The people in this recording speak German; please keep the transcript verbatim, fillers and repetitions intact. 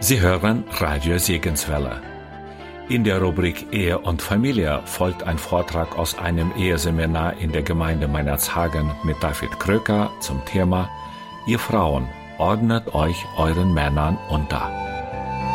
Sie hören Radio Segenswelle. In der Rubrik Ehe und Familie folgt ein Vortrag aus einem Eheseminar in der Gemeinde Meinerzhagen mit David Kröker zum Thema: Ihr Frauen, ordnet euch euren Männern unter.